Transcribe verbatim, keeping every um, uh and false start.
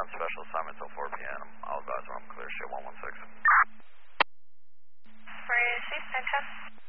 on special assignment till four p.m. I'll advise when I'm clear. Shit one one six. Receive, nine ten.